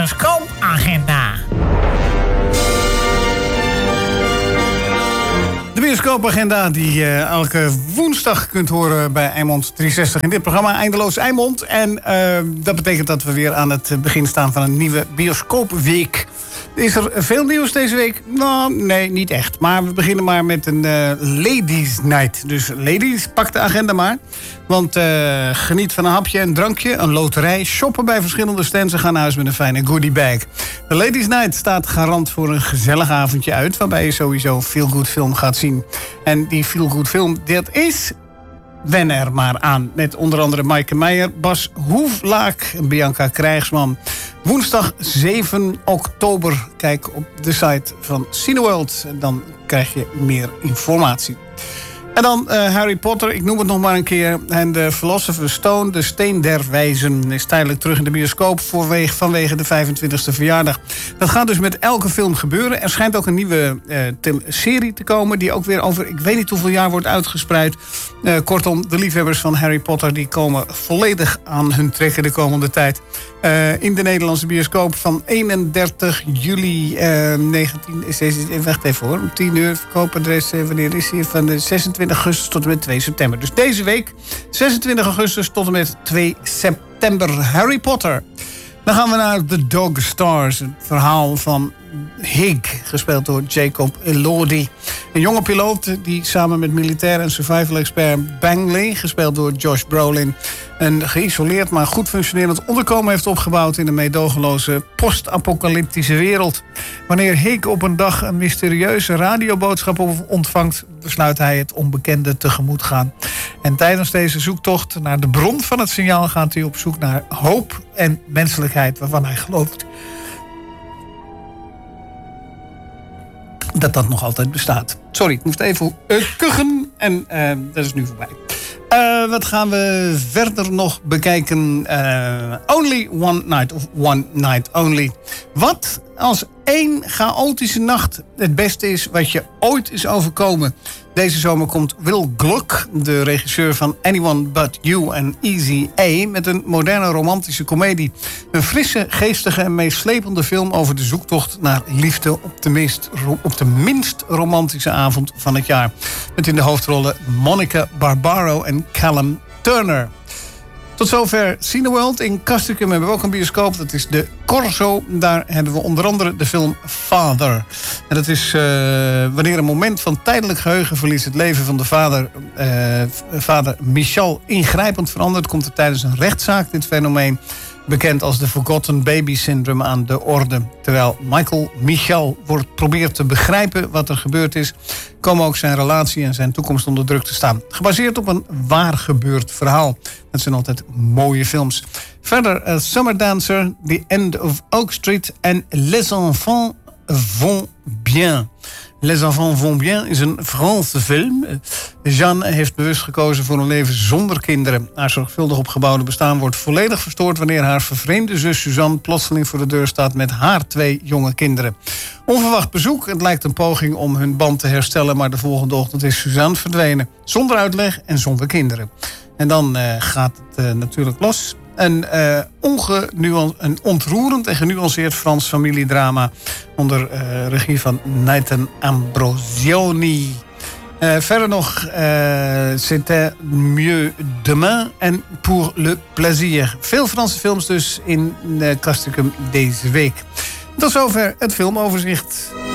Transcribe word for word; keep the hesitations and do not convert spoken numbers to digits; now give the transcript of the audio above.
bioscoopagenda. De bioscoopagenda die je uh, elke woensdag kunt horen bij Eimond driehonderdzestig in dit programma Eindeloos Eimond. En uh, dat betekent dat we weer aan het begin staan van een nieuwe bioscoopweek. Is er veel nieuws deze week? Nou, nee, niet echt. Maar we beginnen maar met een uh, Ladies Night. Dus ladies, pak de agenda maar. Want uh, geniet van een hapje en drankje, een loterij, shoppen bij verschillende stands en gaan naar huis met een fijne goodie bag. De Ladies Night staat garant voor een gezellig avondje uit, waarbij je sowieso een feel-good film gaat zien. En die feel-good film, dat is... Wen er maar aan. Met onder andere Maaike Meijer, Bas Hoeflaak en Bianca Krijgsman. Woensdag zeven oktober. Kijk op de site van Cineworld. En dan krijg je meer informatie. En dan uh, Harry Potter, ik noem het nog maar een keer. En de Philosopher's Stone, de Steen der Wijzen, is tijdelijk terug in de bioscoop voorwege, vanwege de vijfentwintigste verjaardag. Dat gaat dus met elke film gebeuren. Er schijnt ook een nieuwe uh, te- serie te komen die ook weer over, ik weet niet hoeveel jaar wordt uitgespreid. Uh, kortom, de liefhebbers van Harry Potter die komen volledig aan hun trekken de komende tijd. Uh, in de Nederlandse bioscoop van eenendertig juli uh, negentien... Wacht even hoor, om tien uur verkoopadres. Wanneer is hier? Van de zesentwintig augustus tot en met twee september. Dus deze week, zesentwintig augustus tot en met twee september. Harry Potter. Dan gaan we naar The Dog Stars. Het verhaal van Hig, gespeeld door Jacob Elordi. Een jonge piloot die samen met militair en survival expert Bangley, gespeeld door Josh Brolin, een geïsoleerd maar goed functionerend onderkomen heeft opgebouwd in een meedogenloze post-apocalyptische wereld. Wanneer Hig op een dag een mysterieuze radioboodschap ontvangt, besluit hij het onbekende tegemoet gaan. En tijdens deze zoektocht naar de bron van het signaal gaat hij op zoek naar hoop en menselijkheid waarvan hij gelooft dat dat nog altijd bestaat. Sorry, ik moest even uh, kuchen en uh, dat is nu voorbij. Uh, wat gaan we verder nog bekijken? Uh, only One Night of One Night Only. Wat als één chaotische nacht het beste is wat je ooit is overkomen? Deze zomer komt Will Gluck, de regisseur van Anyone But You en Easy A, met een moderne romantische komedie. Een frisse, geestige en meeslepende film over de zoektocht naar liefde op de minst, op de minst romantische avond van het jaar. Met in de hoofdrollen Monica Barbaro en Callum Turner. Tot zover Cineworld. In Castricum hebben we ook een bioscoop. Dat is de Corso. Daar hebben we onder andere de film Father. En dat is uh, wanneer een moment van tijdelijk geheugenverlies het leven van de vader, uh, vader Michel ingrijpend verandert, komt er tijdens een rechtszaak dit fenomeen, bekend als de Forgotten Baby Syndrome, aan de orde. Terwijl Michael Michel wordt probeert te begrijpen wat er gebeurd is, komen ook zijn relatie en zijn toekomst onder druk te staan. Gebaseerd op een waar gebeurd verhaal. Dat zijn altijd mooie films. Verder uh, Summer Dancer, The End of Oak Street en Les Enfants Vont Bien. Les Enfants Vont Bien is een Franse film. Jeanne heeft bewust gekozen voor een leven zonder kinderen. Haar zorgvuldig opgebouwde bestaan wordt volledig verstoord wanneer haar vervreemde zus Suzanne plotseling voor de deur staat met haar twee jonge kinderen. Onverwacht bezoek. Het lijkt een poging om hun band te herstellen, maar de volgende ochtend is Suzanne verdwenen. Zonder uitleg en zonder kinderen. En dan uh, gaat het uh, natuurlijk los. Een, uh, ongenuan- een ontroerend en genuanceerd Frans familiedrama onder uh, regie van Nathan Ambrosioni. Uh, verder nog uh, C'était mieux demain en Pour le plaisir. Veel Franse films dus in uh, Castricum deze week. Tot zover het filmoverzicht.